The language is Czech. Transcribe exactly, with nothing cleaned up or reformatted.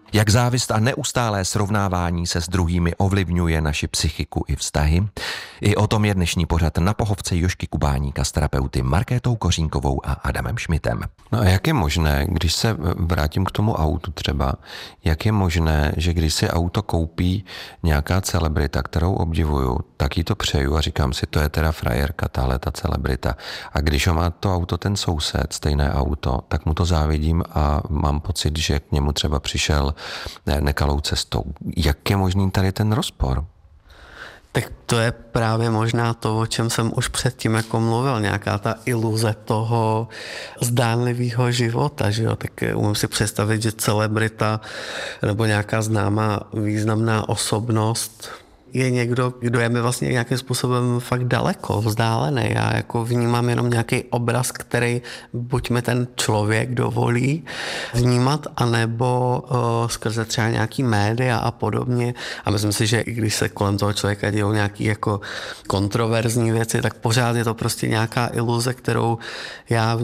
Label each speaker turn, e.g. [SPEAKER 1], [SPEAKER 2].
[SPEAKER 1] Jak závist a neustálé srovnávání se s druhými ovlivňuje naši psychiku i vztahy? I o tom je dnešní pořad Na pohovce Jožky Kubáníka s terapeuty Markétou Kořínkovou a Adamem Šmitem.
[SPEAKER 2] No a jak je možné, když se vrátím k tomu autu třeba, jak je možné, že když si auto koupí nějaká celebrita, kterou obdivuju, tak jí to přeju a říkám si, to je teda frajerka, tahle ta celebrita. A když ho má to auto ten soused, stejné auto, tak mu to závidím a mám pocit, že k němu třeba přišel nekalou cestou. Jak je možný tady ten rozpor?
[SPEAKER 3] Tak to je právě možná to, o čem jsem už předtím jako mluvil, nějaká ta iluze toho zdánlivého života, že jo, tak umím si představit, že celebrita nebo nějaká známá významná osobnost je někdo, kdo je mi vlastně nějakým způsobem fakt daleko, vzdálený. Já jako vnímám jenom nějaký obraz, který buď mi ten člověk dovolí vnímat, anebo uh, skrze třeba nějaký média a podobně. A myslím si, že i když se kolem toho člověka dějou nějaký jako kontroverzní věci, tak pořád je to prostě nějaká iluze, kterou já